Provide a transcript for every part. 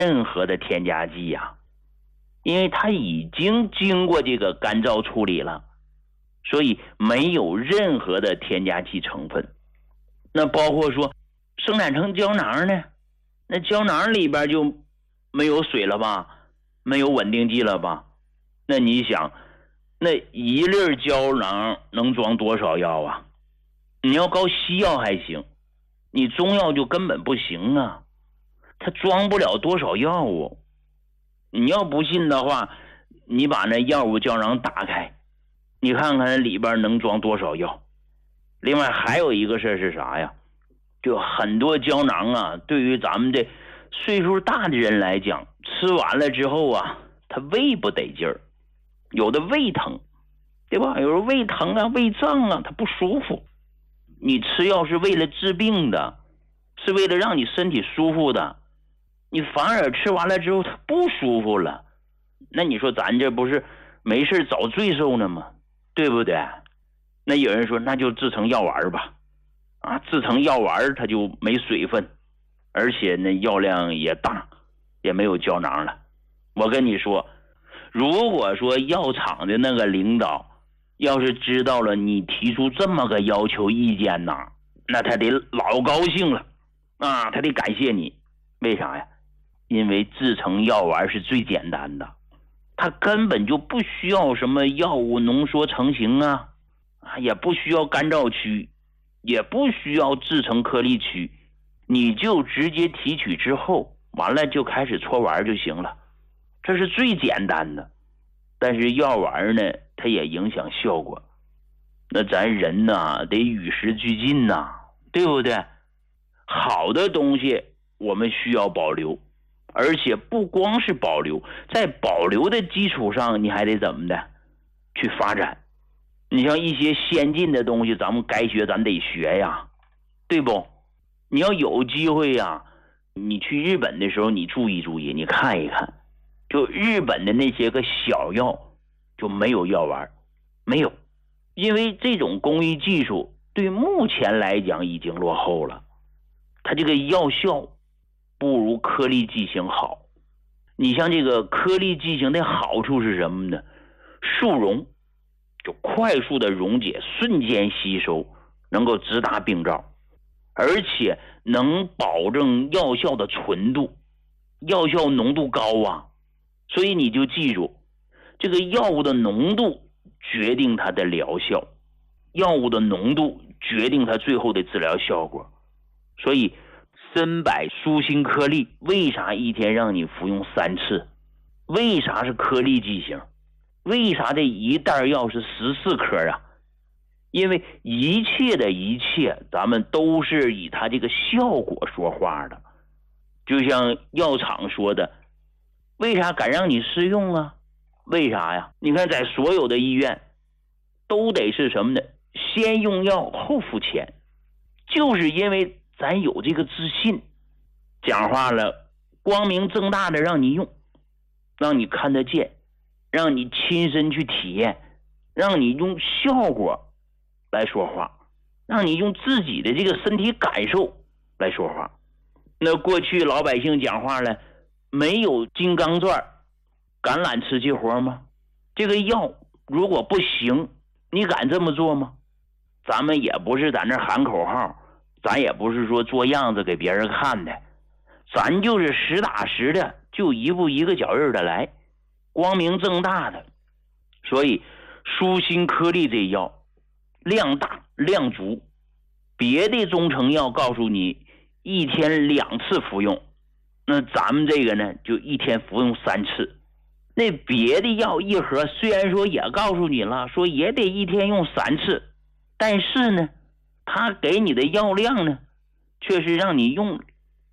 任何的添加剂呀，因为它已经经过这个干燥处理了，所以没有任何的添加剂成分。那包括说生产成胶囊呢，那胶囊里边就没有水了吧，没有稳定剂了吧？那你想，那一粒胶囊能装多少药啊？你要搞西药还行，你中药就根本不行啊，它装不了多少药物。你要不信的话，你把那药物胶囊打开，你看看里边能装多少药。另外还有一个事是啥呀？就很多胶囊啊，对于咱们这岁数大的人来讲，吃完了之后啊，他胃不得劲儿，有的胃疼，对吧？有的胃疼啊、胃胀啊，他不舒服。你吃药是为了治病的，是为了让你身体舒服的，你反而吃完了之后他不舒服了，那你说咱这不是没事找罪受呢吗？对不对？那有人说那就制成药丸吧，制成药丸它就没水分，而且那药量也大，也没有胶囊了。我跟你说，如果说药厂的那个领导要是知道了你提出这么个要求意见呐，那他得老高兴了他得感谢你。为啥呀？因为制成药丸是最简单的，它根本就不需要什么药物浓缩成型也不需要干燥区，也不需要制成颗粒区，你就直接提取之后，完了就开始搓丸就行了，这是最简单的。但是药丸呢，它也影响效果，那咱人呐得与时俱进对不对？好的东西我们需要保留，而且不光是保留，在保留的基础上你还得怎么的去发展。你像一些先进的东西，咱们该学咱得学呀，对不？你要有机会你去日本的时候你注意注意，你看一看，就日本的那些个小药就没有药丸，没有，因为这种工艺技术对目前来讲已经落后了，它这个药效不如颗粒剂型好。你像这个颗粒剂型的好处是什么呢？速溶，就快速的溶解，瞬间吸收，能够直达病灶，而且能保证药效的纯度，药效浓度高所以你就记住，这个药物的浓度决定它的疗效，药物的浓度决定它最后的治疗效果。所以参柏舒心颗粒为啥一天让你服用3次？为啥是颗粒剂型？为啥这一袋药是14颗因为一切的一切咱们都是以它这个效果说话的。就像药厂说的，为啥敢让你试用为啥呀？你看在所有的医院都得是什么呢？先用药后付钱，就是因为咱有这个自信。讲话了，光明正大的让你用，让你看得见，让你亲身去体验，让你用效果来说话，让你用自己的这个身体感受来说话。那过去老百姓讲话了，没有金刚钻敢揽瓷器活吗？这个药如果不行，你敢这么做吗？咱们也不是在那喊口号，咱也不是说做样子给别人看的，咱就是实打实的，就一步一个脚印的来，光明正大的。所以舒心颗粒这药量大量足，别的中成药告诉你一天2次服用，那咱们这个呢就一天服用3次。那别的药一盒虽然说也告诉你了，说也得一天用3次，但是呢他给你的药量呢却是让你用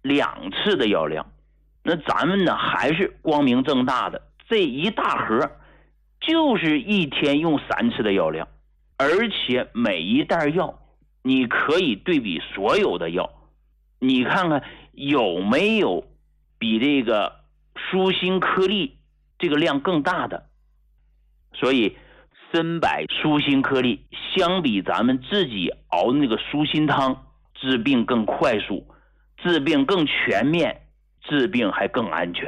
2次的药量。那咱们呢还是光明正大的，这一大盒就是一天用3次的药量，而且每一袋药你可以对比所有的药，你看看有没有比这个舒心颗粒这个量更大的。所以参柏舒心颗粒相比咱们自己熬的那个舒心汤，治病更快速，治病更全面， 治病还更安全。